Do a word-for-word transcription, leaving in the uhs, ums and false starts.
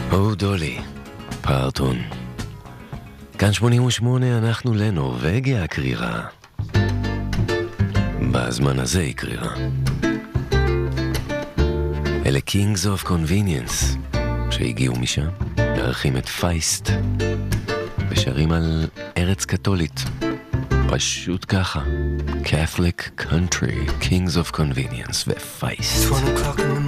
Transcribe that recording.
או דולי, פארטון. כאן שמונים ושמונה, אנחנו לנורווגיה הקרירה. בזמן הזה היא קרירה. אלה Kings of Convenience שהגיעו משם, מארחים את פייסט ושרים על ארץ קתולית. פשוט ככה. Catholic Country, Kings of Convenience ופייסט. It's one o'clock in the